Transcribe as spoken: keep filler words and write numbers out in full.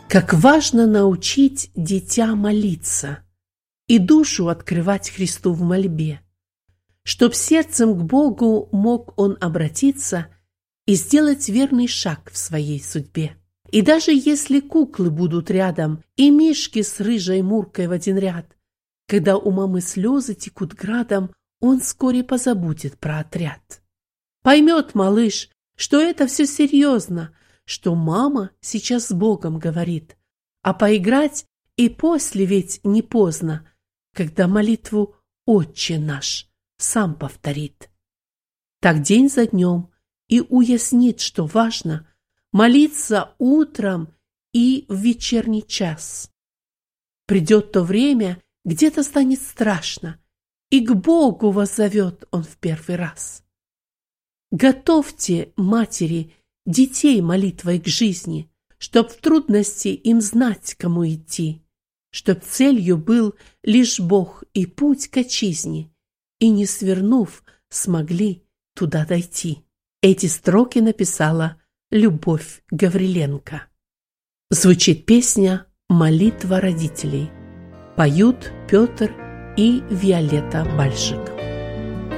Как важно научить дитя молиться и душу открывать Христу в мольбе, чтоб сердцем к Богу мог он обратиться и сделать верный шаг в своей судьбе. И даже если куклы будут рядом и мишки с рыжей Муркой в один ряд, когда у мамы слезы текут градом, он вскоре позабудет про отряд. Поймет малыш, что это все серьезно, что мама сейчас с Богом говорит, а поиграть и после ведь не поздно, когда молитву «Отче наш» сам повторит. Так день за днем и уяснит, что важно молиться утром и в вечерний час. Придет то время, где-то станет страшно, и к Богу воззовет он в первый раз. Готовьте, матери, детей молитвой к жизни, чтоб в трудности им знать, кому идти, чтоб целью был лишь Бог и путь к отчизне, и, не свернув, смогли туда дойти. Эти строки написала Любовь Гавриленко. Звучит песня «Молитва родителей». Поют Петр и Виолетта Бальшик.